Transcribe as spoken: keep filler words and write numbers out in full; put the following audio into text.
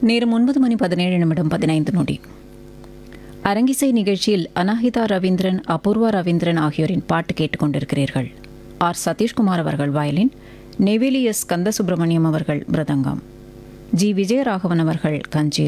நேரம் ஒன்பது மணி பதினேழு நிமிடம் பதினைந்து நொடி. அரங்கிசை நிகழ்ச்சியில் அனாஹிதா ரவீந்திரன், அபூர்வா ரவீந்திரன் ஆகியோரின் பாட்டு கேட்டுக்கொண்டிருக்கிறீர்கள். ஆர் சதீஷ்குமார் அவர்கள் வயலின், நெவேலி எஸ் கந்தசுப்பிரமணியம் அவர்கள் மிருதங்கம், ஜி விஜயராகவன் அவர்கள் கஞ்சீரா,